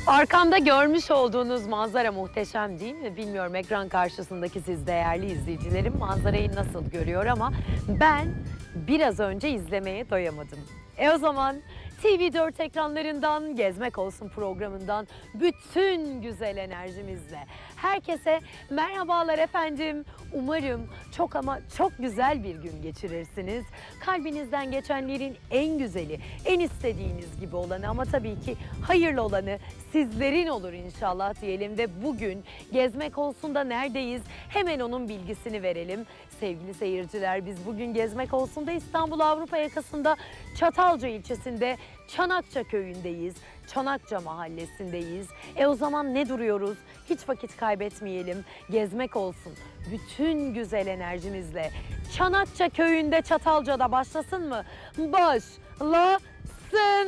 Arkamda görmüş olduğunuz manzara muhteşem değil mi? Bilmiyorum ekran karşısındaki siz değerli izleyicilerim manzarayı nasıl görüyor ama ben biraz önce izlemeye doyamadım. O zaman TV4 ekranlarından Gezmek Olsun programından bütün güzel enerjimizle herkese merhabalar efendim. Umarım çok ama çok güzel bir gün geçirirsiniz. Kalbinizden geçenlerin en güzeli, en istediğiniz gibi olanı ama tabii ki hayırlı olanı sizlerin olur inşallah diyelim ve bugün Gezmek Olsun'da neredeyiz? Hemen onun bilgisini verelim. Sevgili seyirciler, biz bugün Gezmek Olsun'da İstanbul Avrupa yakasında Çatalca ilçesinde Çanakça köyündeyiz. Çanakça mahallesindeyiz. O zaman ne duruyoruz? Hiç vakit kaybetmeyelim. Gezmek Olsun. Bütün güzel enerjimizle Çanakça köyünde Çatalca'da başlasın mı? Başlasın.